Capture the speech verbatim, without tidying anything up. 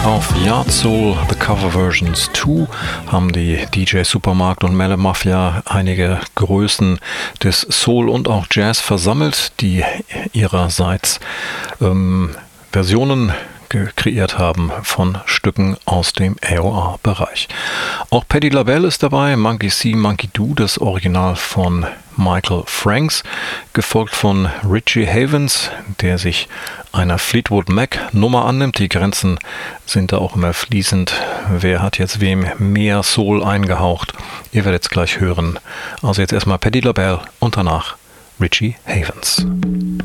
Auf Yard Soul The Cover Versions zwei haben die D J Supermarkt und Melle Mafia einige Größen des Soul und auch Jazz versammelt, die ihrerseits ähm, Versionen kreiert haben von Stücken aus dem A O R-Bereich. Auch Patti LaBelle ist dabei, Monkey See, Monkey Do, das Original von Michael Franks, gefolgt von Richie Havens, der sich einer Fleetwood Mac-Nummer annimmt. Die Grenzen sind da auch immer fließend. Wer hat jetzt wem mehr Soul eingehaucht? Ihr werdet es gleich hören. Also jetzt erstmal Patti LaBelle und danach Richie Havens.